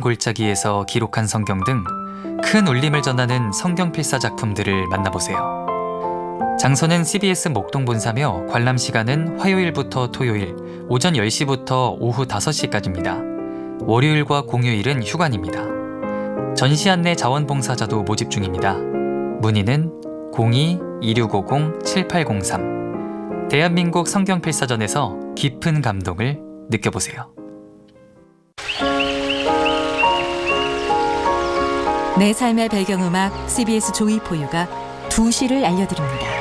골짜기에서 기록한 성경 등 큰 울림을 전하는 성경 필사 작품들을 만나보세요. 장소는 CBS 목동본사며 관람 시간은 화요일부터 토요일 오전 10시부터 오후 5시까지입니다. 월요일과 공휴일은 휴관입니다. 전시 안내 자원봉사자도 모집 중입니다. 문의는 02-2650-7803 대한민국 성경필사전에서 깊은 감동을 느껴보세요. 내 삶의 배경음악 CBS 조이포유가 2시를 알려드립니다.